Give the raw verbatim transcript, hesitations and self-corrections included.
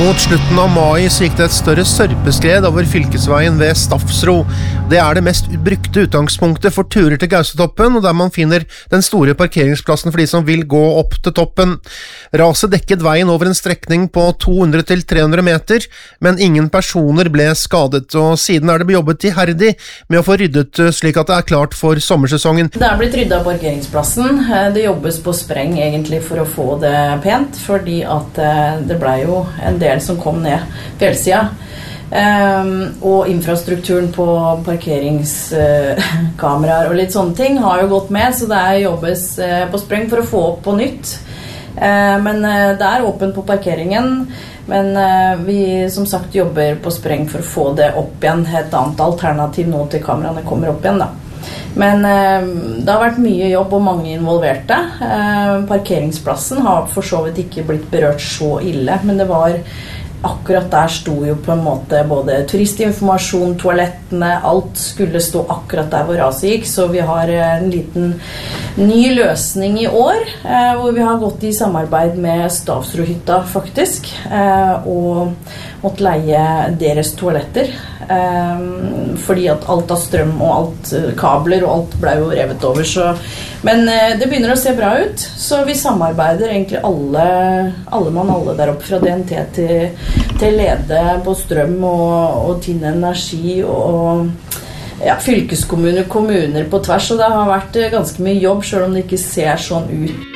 Mot slutten av mai så gikk det et større sørpeskred over fylkesveien ved Stafsro. Det er det mest brukte utgangspunktet for turer til Gausetoppen, og der man finner den store parkeringsplassen for de som vil gå opp til toppen. Raset dekket veien over en strekning på to hundre til tre hundre meter, men ingen personer ble skadet, og siden er det jobbet iherdig med å få ryddet slik at det er klart for sommersesongen. Det er blitt ryddet av parkeringsplassen. Det jobbes på spreng egentlig for å få det pent, fordi at det ble jo en del som kom ned fjellsida. Um, og infrastrukturen på parkeringskameraer uh, og litt sånne ting har jo gått med, så det er jobbes uh, på spreng for å få opp på nytt. Uh, men uh, det er åpent på parkeringen, men uh, vi som sagt jobber på spreng for å få det opp igjen. Et annet alternativ nå til kameraene kommer opp igjen da. Men uh, det har vært mye jobb og mange involverte. Uh, parkeringsplassen har for så vidt ikke blitt berørt så ille, men det var akkurat der sto jo på en måte både turistinformasjon, toalettene, alt skulle stå akkurat der hvor raset gikk, så vi har en liten ny løsning i år, uh, hvor vi har gått i samarbeid med Stafsrohytta faktisk, uh, og måtte leie deres toaletter. Um, fordi at alt av strøm og alt uh, kabler og alt ble jo revet over så, men uh, det begynner å se bra ut, så vi samarbeider egentlig alle alle mann alle der oppe fra D N T til, til Lede på strøm og, og Tinn Energi og ja, fylkeskommuner, kommuner på tvers, og det har vært uh, ganske mye jobb selv om det ikke ser sånn ut.